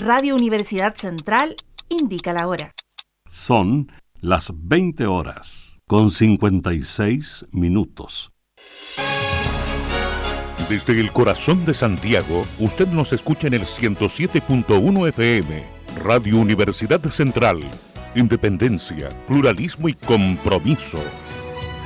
Radio Universidad Central indica la hora. Son las 20 horas con 56 minutos. Desde el corazón de Santiago, usted nos escucha en el 107.1 FM, Radio Universidad Central. Independencia, pluralismo y compromiso.